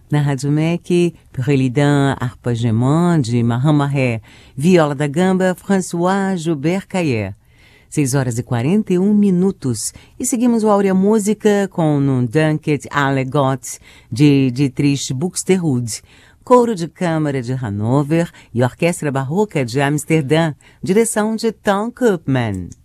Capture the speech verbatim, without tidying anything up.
Na Rádio M E C, Prélidan, Arpegement, de Mahamaré, viola da gamba, François Joubert Cayer. seis horas e quarenta e um minutos. E seguimos o Áurea Música com um Dunket Allegot, de Dietrich Buxtehude, Coro de Câmara de Hanover e Orquestra Barroca de Amsterdã, direção de Tom Koopman.